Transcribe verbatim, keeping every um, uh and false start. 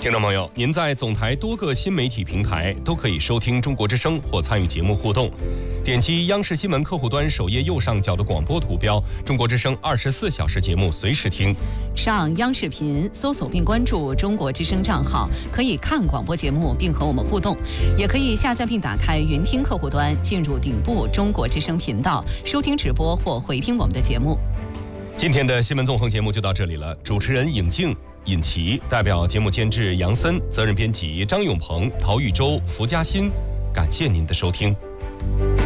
听众朋友，您在总台多个新媒体平台都可以收听中国之声或参与节目互动。点击央视新闻客户端首页右上角的广播图标，中国之声二十四小时节目随时听。 上央视频搜索并关注中国之声账号，可以看广播节目并和我们互动，也可以下载并打开云听客户端，进入顶部中国之声频道，收听直播或回听我们的节目。 今天的新闻纵横节目就到这里了，主持人尹静、尹奇，代表节目监制杨森，责任编辑张永鹏、陶玉洲、福嘉欣，感谢您的收听。